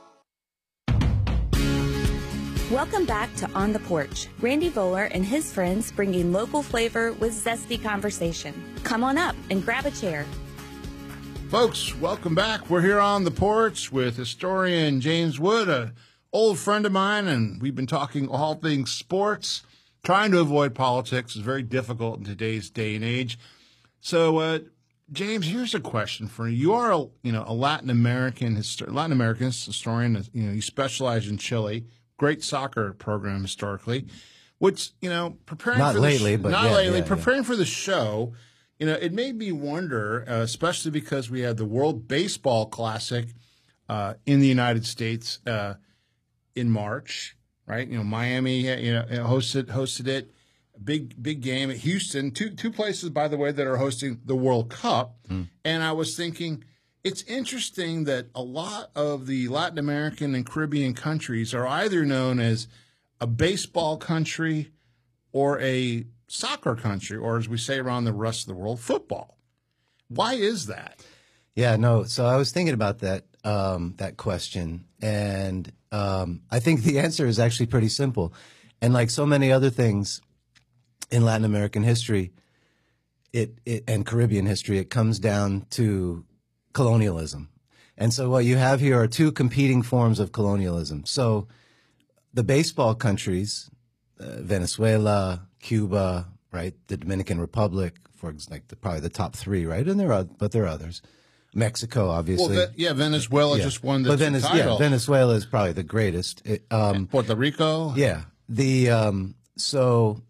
Welcome back to On the Porch. Randy Voller and his friends bringing local flavor with zesty conversation. Come on up and grab a chair. Folks, welcome back. We're here on the porch with historian James Wood, an old friend of mine, and we've been talking all things sports. Trying to avoid politics is very difficult in today's day and age. So, uh, James, here's a question for you. You are, a, you know, a Latin American histor- Latin American historian. You know, you specialize in Chile. Great soccer program historically, which, you know, preparing not for lately, the sh- but not yeah, lately, yeah, preparing yeah. for the show, you know, it made me wonder, uh, especially because we had the World Baseball Classic uh, in the United States uh, in March, right? You know, Miami, you know, hosted hosted it, big big game at Houston, two two places, by the way, that are hosting the World Cup, mm. and I was thinking. It's interesting that a lot of the Latin American and Caribbean countries are either known as a baseball country or a soccer country, or as we say around the rest of the world, football. Why is that? Yeah, no. So I was thinking about that um, that question, and um, I think the answer is actually pretty simple. And like so many other things in Latin American history, it, it and Caribbean history, it comes down to colonialism. And so what you have here are two competing forms of colonialism. So the baseball countries, uh, Venezuela, Cuba, right, the Dominican Republic, for like the, probably the top three, right? And there are, but there are others. Mexico, obviously. Well, yeah, Venezuela yeah. just won the but Venez- title. Yeah, Venezuela is probably the greatest. It, um, and Puerto Rico. Yeah. The um, so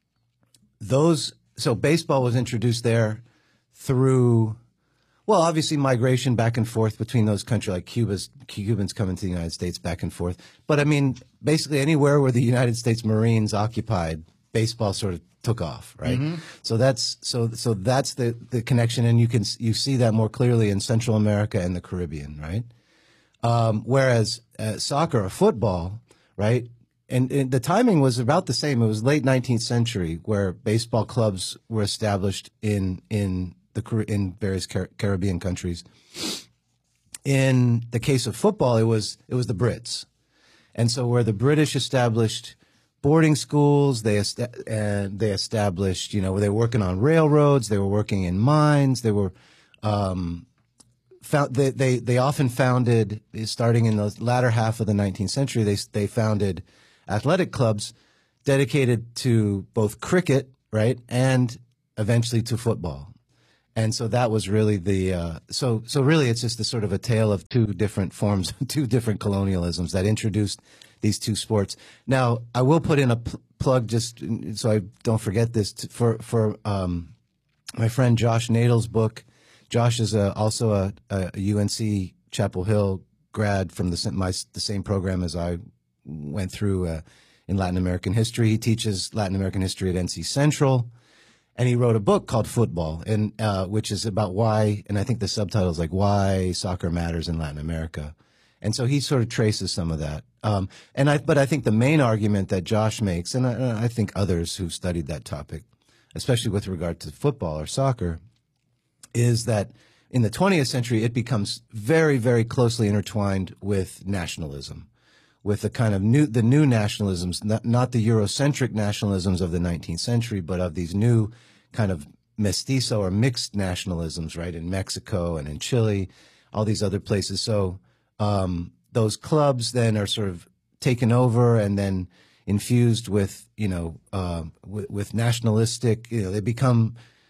those so baseball was introduced there through. Well, obviously migration back and forth between those countries, like Cuba's, Cubans coming to the United States back and forth. But I mean, basically anywhere where the United States Marines occupied, baseball sort of took off, right? Mm-hmm. So that's so so that's the, the connection, and you can you see that more clearly in Central America and the Caribbean, right? Um, whereas uh, soccer or football, right? And, and the timing was about the same. It was late nineteenth century where baseball clubs were established in in. The, in various Car- Caribbean countries. In the case of football, it was it was the Brits, and so where the British established boarding schools. They est- and they established, you know, they were working on railroads. They were working in mines. They were, um, found, they, they, they often founded, starting in the latter half of the nineteenth century, they, they founded athletic clubs dedicated to both cricket, right, and eventually to football. And so that was really the, uh, so, so really it's just a sort of a tale of two different forms, two different colonialisms that introduced these two sports. Now, I will put in a pl- plug just so I don't forget this t- for, for, um, my friend Josh Nadel's book. Josh is a, also a, a U N C Chapel Hill grad from the, my, the same program as I went through, uh, in Latin American history. He teaches Latin American history at N C Central. And he wrote a book called Football, and uh, which is about why, and I think the subtitle is like Why Soccer Matters in Latin America. And so he sort of traces some of that. Um, and I, but I think the main argument that Josh makes, and I, I think others who've studied that topic, especially with regard to football or soccer, is that in the twentieth century, it becomes very, very closely intertwined with nationalism, with the kind of new, the new nationalisms, not, not the Eurocentric nationalisms of the nineteenth century, but of these new kind of mestizo or mixed nationalisms, right, in Mexico and in Chile, all these other places. So um, those clubs then are sort of taken over and then infused with, you know, uh, with, with nationalistic, you know, they become,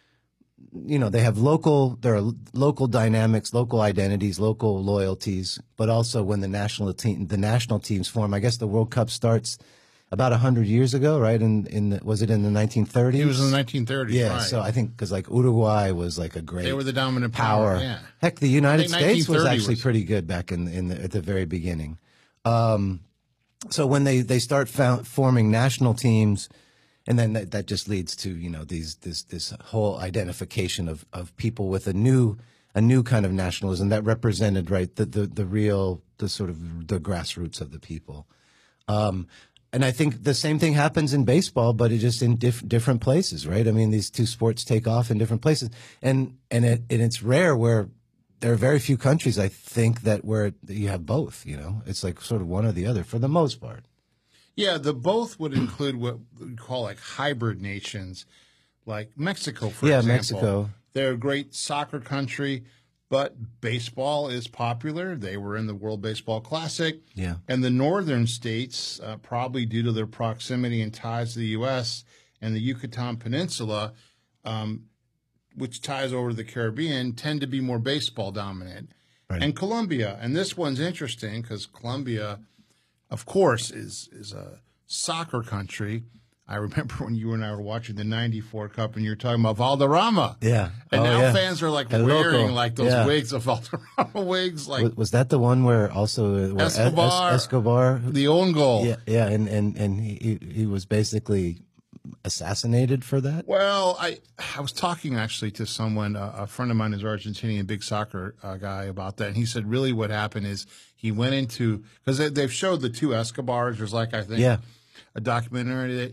you know, they have local, there are local dynamics, local identities, local loyalties, but also when the national team, the national teams form, I guess the World Cup starts about a hundred years ago, right? In, in the, was it in the nineteen thirties? It was in the nineteen thirties, yeah, right. So I think because like Uruguay was like a great, they were the dominant power. power. Yeah. Heck, the United States was actually was. pretty good back in, in the, at the very beginning. Um, so when they, they start found, forming national teams, and then that, that just leads to, you know, these this this whole identification of, of people with a new a new kind of nationalism that represented, right, the the, the real, the sort of the grassroots of the people. Um, and I think the same thing happens in baseball, but it just in diff- different places, right? I mean, these two sports take off in different places, and and it and it's rare where there are very few countries, I think, that where you have both. You know, it's like sort of one or the other for the most part. Yeah, the both would include what we call like hybrid nations, like Mexico, for yeah, example. Yeah, Mexico. They're a great soccer country, but baseball is popular. They were in the World Baseball Classic. Yeah. And the northern states, uh, probably due to their proximity and ties to the U S and the Yucatan Peninsula, um, which ties over to the Caribbean, tend to be more baseball dominant. Right. And Colombia, and this one's interesting because Colombia, of course, is is a soccer country. I remember when you and I were watching the ninety-four Cup and you were talking about Valderrama. Yeah. And oh, now yeah. fans are like El wearing Loco. like those yeah. wigs of Valderrama wigs. Like was, was that the one where also where Escobar, es- Escobar, the own goal? Yeah, yeah, and and and he he was basically assassinated for that. Well, I I was talking actually to someone, uh, a friend of mine is Argentinian, big soccer uh, guy, about that, and he said really what happened is he went into, because they, they've showed the two Escobars. There's like I think yeah. a documentary that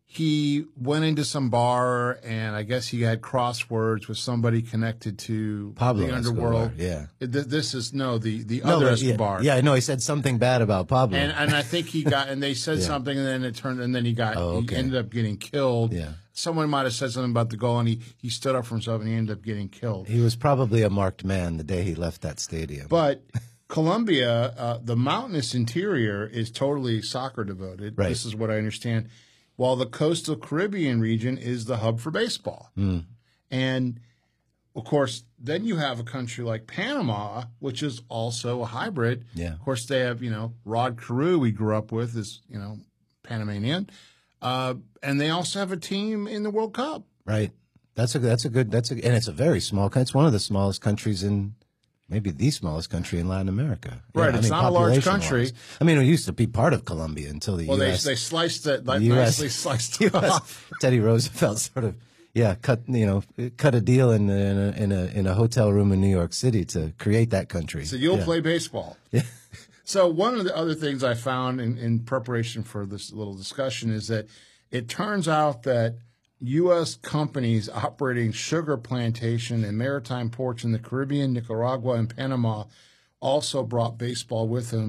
he went into some bar and I guess he had crosswords with somebody connected to Pablo the underworld. Escobar, yeah. Th- This is no the the no, other but, Escobar. Yeah, yeah, no, he said something bad about Pablo, and and I think he got and they said yeah. something and then it turned and then he got oh, okay. he ended up getting killed. Yeah. Someone might have said something about the goal and he he stood up for himself and he ended up getting killed. He was probably a marked man the day he left that stadium. But Colombia, uh, the mountainous interior is totally soccer devoted. Right. This is what I understand. While the coastal Caribbean region is the hub for baseball. Mm. And, of course, then you have a country like Panama, which is also a hybrid. Yeah. Of course, they have, you know, Rod Carew we grew up with is, you know, Panamanian. Uh, and they also have a team in the World Cup. Right. That's a that's a good that's a and it's a very small country. It's one of the smallest countries in maybe the smallest country in Latin America. Right, yeah, it's I mean, not a large country. Wise. I mean, it used to be part of Colombia until the well, U S Well, they, they sliced it, like, U S nicely sliced U it S off. Teddy Roosevelt sort of, yeah, cut, you know, cut a deal in, in, a, in, a, in a hotel room in New York City to create that country. So you'll yeah. play baseball. Yeah. So one of the other things I found in, in preparation for this little discussion is that it turns out that U S companies operating sugar plantation and maritime ports in the Caribbean, Nicaragua, and Panama also brought baseball with them,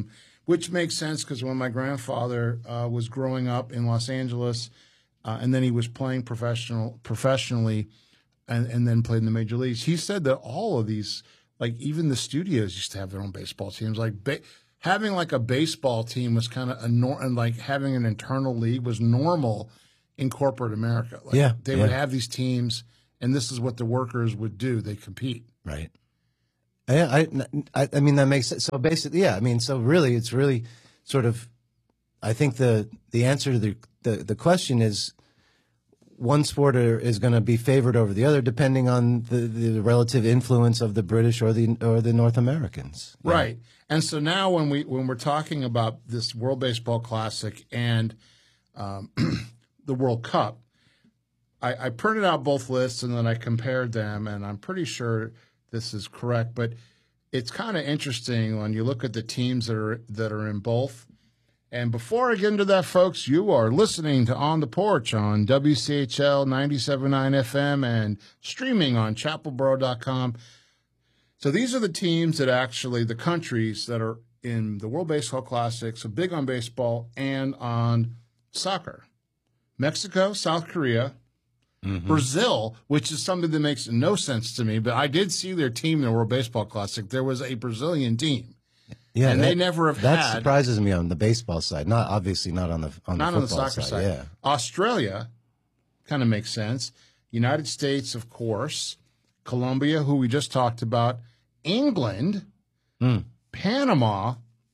which makes sense because when my grandfather uh, was growing up in Los Angeles, uh, and then he was playing professional professionally, and, and then played in the major leagues, he said that all of these, like even the studios, used to have their own baseball teams. Like ba- having like a baseball team was kind of a nor- and like having an internal league was normal in corporate America. Like yeah, they yeah. would have these teams, and this is what the workers would do. They compete. Right. I, I, I mean, that makes sense. So basically, yeah, I mean, so really, it's really sort of, I think the, the answer to the, the, the question is one sport is going to be favored over the other depending on the, the relative influence of the British or the, or the North Americans. Right. Yeah. And so now when we, when we're talking about this World Baseball Classic and um, the World Cup, I, I printed out both lists and then I compared them, and I'm pretty sure this is correct, but it's kind of interesting when you look at the teams that are that are in both. And before I get into that, folks, you are listening to On the Porch on W C H L ninety-seven point nine F M and streaming on chapel borough dot com. So these are the teams that actually, the countries that are in the World Baseball Classic, so big on baseball and on soccer. Mexico, South Korea, Mm-hmm. Brazil, which is something that makes no sense to me, but I did see their team in the World Baseball Classic. There was a Brazilian team. Yeah, and that, they never have that had. That surprises me on the baseball side. Not obviously not on the on not the on the football soccer side. side. Yeah. Australia kind of makes sense. United States, of course. Colombia, who we just talked about. England, mm. Panama,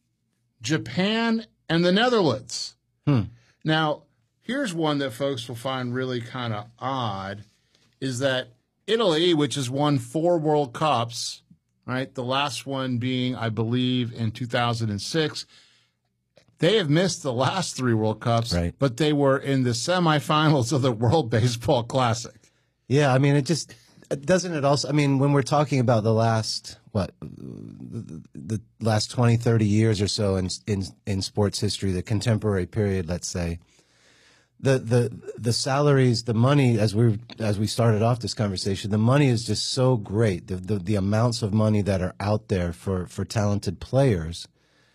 Japan, and the Netherlands. Hmm. Now, here's one that folks will find really kind of odd, is that Italy, which has won four World Cups, right? The last one being, I believe, in two thousand six. They have missed the last three World Cups, right. but they were in the semifinals of the World Baseball Classic. Yeah, I mean, it just, doesn't it also, I mean, when we're talking about the last, what, the, the last twenty, thirty years or so in, in, in sports history, the contemporary period, let's say, The, the the salaries, the money, as we as we started off this conversation, the money is just so great. The, the the amounts of money that are out there for for talented players,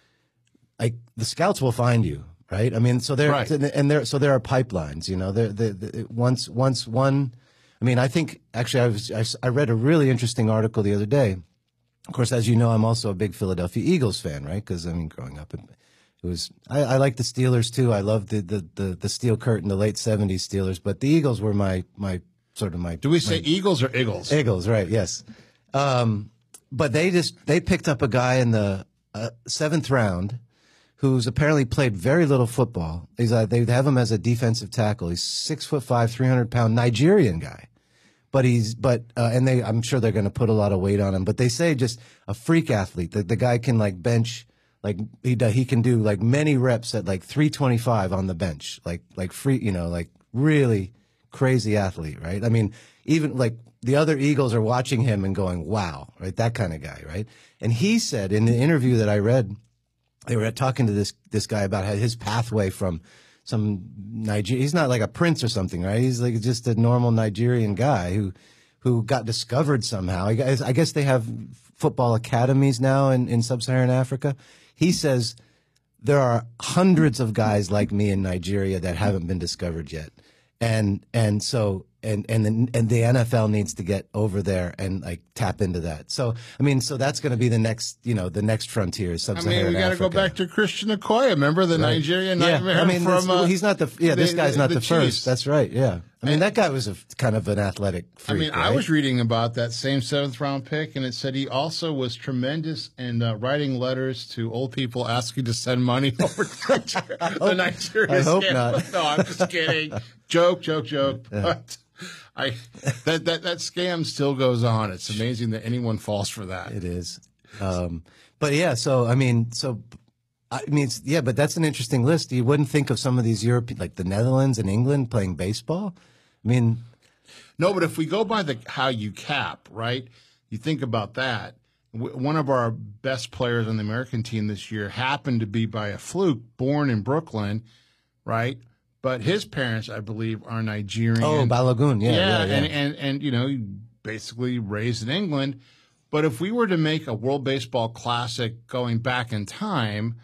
like the scouts will find you, right? I mean, so there right. and there so there are pipelines. You know, there the once once one. I mean, I think actually I was I, I read a really interesting article the other day. Of course, as you know, I'm also a big Philadelphia Eagles fan, right? Because I mean, growing up. In, It was I, I like the Steelers too. I loved the, the, the, the steel curtain, the late seventies Steelers, but the Eagles were my my sort of my. Do we say my, Eagles or Eagles? Eagles, right? Yes. Um, but they just they picked up a guy in the uh, seventh round, who's apparently played very little football. He's uh, they have him as a defensive tackle. He's six foot five, three hundred pound Nigerian guy. But he's, but, uh, and they, I'm sure they're going to put a lot of weight on him, but they say just a freak athlete. The, the guy can like bench. Like he he can do like many reps at like three twenty-five on the bench, like like free, you know, like really crazy athlete, right? I mean, even like the other Eagles are watching him and going, "Wow," right? That kind of guy, right? And he said in the interview that I read, they were talking to this this guy about his pathway from some Niger. He's not like a prince or something, right? He's like just a normal Nigerian guy who who got discovered somehow. I guess, I guess they have football academies now in, in sub-Saharan Africa. He says there are hundreds of guys like me in Nigeria that haven't been discovered yet. And and so and and the, and the N F L needs to get over there and like tap into that. So I mean, so that's going to be the next, you know, the next frontier is sub-Saharan Africa. I mean, we got to go back to Christian Okoye. Remember the right. Nigerian yeah. nightmare I mean, from? this, Uh, he's not the yeah. the, This guy's the, not the, the, the first. That's right. Yeah. I mean, that guy was a kind of an athletic freak. I mean, right? I was reading about that same seventh round pick, and it said he also was tremendous in uh, writing letters to old people asking to send money over to Nigeria. the Nigeria I hope scam. not. No, I'm just kidding. Joke, joke, joke. Yeah. But I that, that that scam still goes on. It's amazing that anyone falls for that. It is. Um, but yeah, so I mean, so I mean, it's, yeah, but that's an interesting list. You wouldn't think of some of these European, like the Netherlands and England, playing baseball. I mean, no, but if we go by the how you cap, right? You think about that. W- one of our best players on the American team this year happened to be by a fluke born in Brooklyn, right? But his parents, I believe, are Nigerian. Oh, Balogun, yeah, yeah, yeah, yeah. and and and you know, basically raised in England. But if we were to make a World Baseball Classic going back in time,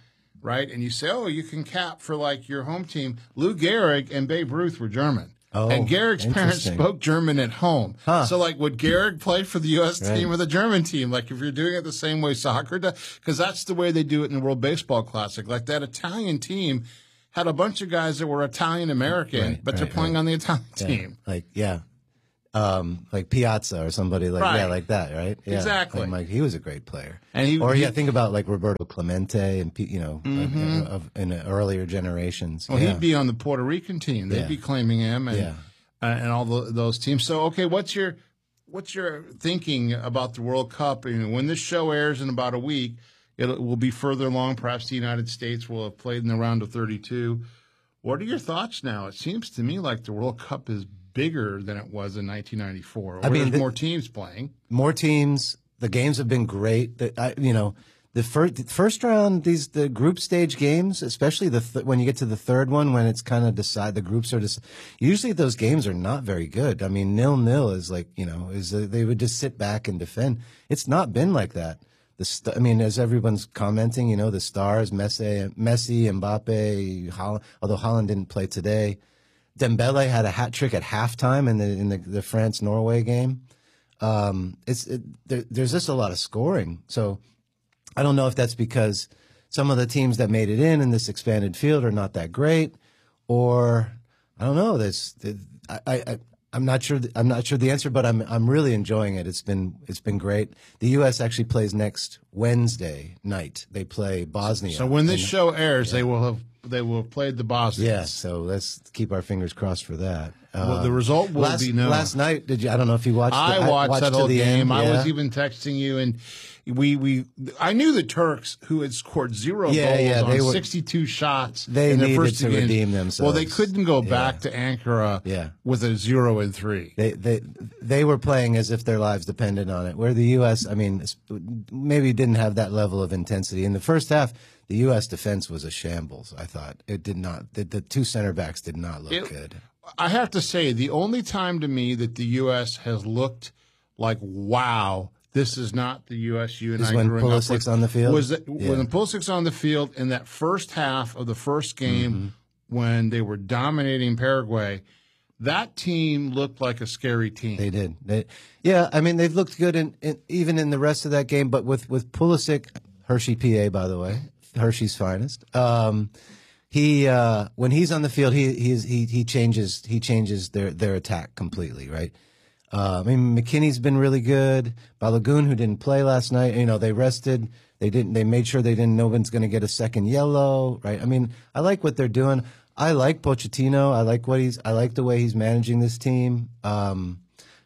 right? And you say, oh, you can cap for like your home team. Lou Gehrig and Babe Ruth were German. Oh, and Gehrig's parents spoke German at home. Huh. So, like, would Gehrig play for the U S Right. team or the German team? Like, if you're doing it the same way soccer does, because that's the way they do it in the World Baseball Classic. Like, that Italian team had a bunch of guys that were Italian American, Right, but they're right, playing right. on the Italian Yeah. team. Like, yeah. Um, like Piazza or somebody like Right. yeah, like that, right? Yeah. Exactly. Like, Mike, he was a great player. And he- or he- yeah, think about like Roberto Clemente and P- you know, Mhm. of, of, in earlier generations. Well, yeah. he'd be on the Puerto Rican team. They'd Yeah. be claiming him and Yeah. uh, and all the, those teams. So, okay, what's your what's your thinking about the World Cup? You know, when this show airs in about a week, it will be further along. Perhaps the United States will have played in the round of thirty-two. What are your thoughts now? It seems to me like the World Cup is bigger than it was in nineteen ninety-four. I mean, there's the- more teams playing. More teams. The games have been great. The, I, you know, the first the first round, these the group stage games, especially the th- when you get to the third one, when it's kind of decide the groups are just. Usually, those games are not very good. I mean, nil nil is like you know is uh, they would just sit back and defend. It's not been like that. The st- I mean, as everyone's commenting, you know, the stars Messi, Messi, Mbappe, Holland, although Holland didn't play today. Dembele had a hat trick at halftime in the in the, the France Norway game. Um, it's it, there, there's just a lot of scoring. So I don't know if that's because some of the teams that made it in in this expanded field are not that great, or I don't know. There's I, I I'm not sure. I'm not sure the answer, but I'm I'm really enjoying it. It's been it's been great. The U S actually plays next Wednesday night. They play Bosnia. So when this And- show airs, they will have they will have played the Bosnians. yeah, so let's keep our fingers crossed for that. Well, the result will last, be known. Last night, did you? I don't know if you watched. I the, watched, that to whole the game. End. I Yeah. was even texting you, and we we I knew the Turks, who had scored zero Yeah, goals yeah, on they were- sixty-two shots. they in their needed first two to games. redeem themselves. Well, they couldn't go Yeah. back to Ankara Yeah. with a zero and three. They they they were playing as if their lives depended on it. Where the U S, I mean, s- maybe didn't have that level of intensity in the first half. The U S defense was a shambles. I thought it did not. The, the two center backs did not look It- good. I have to say, the only time to me that the U S has looked like, wow, this is not the U S you and Is I when growing up Pulisic's with, on the field? Was that, Yeah. when Pulisic's on the field in that first half of the first game Mm-hmm. when they were dominating Paraguay, that team looked like a scary team. They did. They, yeah, I mean, they've looked good in, in even in the rest of that game. But with with Pulisic, Hershey, P A, by the way, Hershey's finest. Um, he uh, when he's on the field, he he's, he he changes he changes their their attack completely. Right. Uh, I mean, McKinney's been really good. Balogun, who didn't play last night, you know, they rested. They didn't. They made sure they didn't. No one's going to get a second yellow. Right. I mean, I like what they're doing. I like Pochettino. I like what he's. I like the way he's managing this team. Um,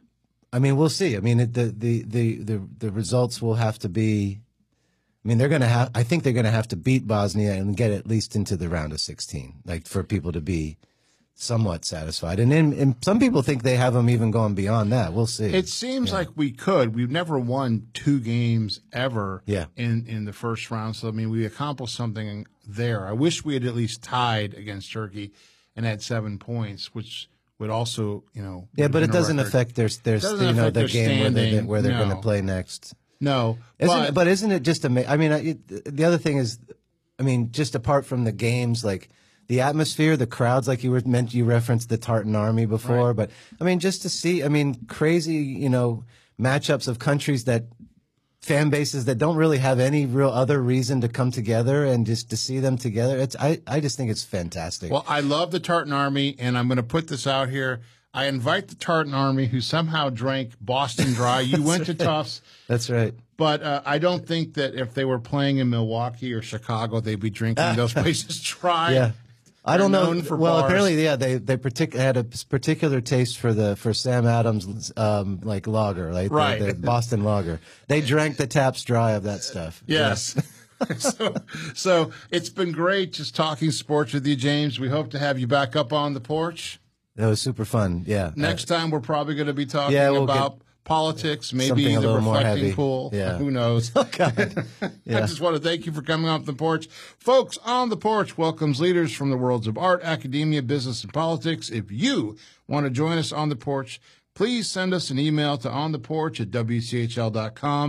I mean, we'll see. I mean, it, the, the the the the results will have to be. I mean, they're going to have. I think they're going to have to beat Bosnia and get at least into the round of sixteen, like for people to be somewhat satisfied. And then, and some people think they have them even going beyond that. We'll see. It seems like we could. We've never won two games ever Yeah. in, in the first round. So, I mean, we accomplished something there. I wish we had at least tied against Turkey and had seven points, which would also, you know. Yeah, but been it a doesn't record. affect their their Doesn't you know affect the their game where they standing. where they're No. going to play next. No, Isn't but, it, but isn't it just amazing? I mean, I- it, the other thing is, I mean, just apart from the games, like the atmosphere, the crowds, like you were meant, you referenced the Tartan Army before, Right. but I mean, just to see, I mean, crazy, you know, matchups of countries that fan bases that don't really have any real other reason to come together and just to see them together. It's, I, I just think it's fantastic. Well, I love the Tartan Army, and I'm going to put this out here. I invite the Tartan Army, who somehow drank Boston Dry. You went to Tufts. That's right. But uh, I don't think that if they were playing in Milwaukee or Chicago, they'd be drinking those places dry. Yeah. I don't They're know. known for Well, bars. apparently, yeah, they they partic- had a particular taste for the for Sam Adams um, like lager, like the- Right. the, Boston lager. They drank the taps dry of that stuff. Yes. so, so it's been great just talking sports with you, James. We hope to have you back up on the porch. That was super fun. Yeah. Next time, we're probably going to be talking Yeah, we'll about get politics, maybe something a the little more reflecting heavy. pool. Yeah. Who knows? Oh, God. I Yeah. just want to thank you for coming off the porch. Folks, On the Porch welcomes leaders from the worlds of art, academia, business, and politics. If you want to join us on the porch, please send us an email to ontheporch at w c h l dot com.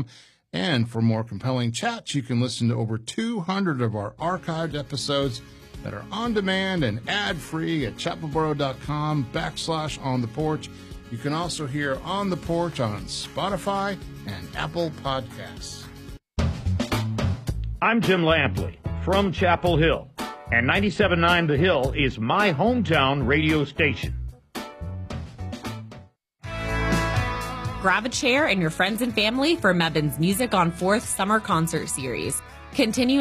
And for more compelling chats, you can listen to over two hundred of our archived episodes that are on demand and ad-free at chapelboro.com backslash on the porch. You can also hear On the Porch on Spotify and Apple Podcasts. I'm Jim Lampley from Chapel Hill, and ninety-seven point nine The Hill is my hometown radio station. Grab a chair and your friends and family for Mebban's Music on Fourth Summer Concert Series. Continue